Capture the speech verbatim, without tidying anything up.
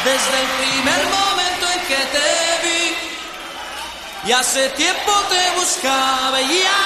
desde el primer momento en que te vi. Y hace tiempo te buscaba y ya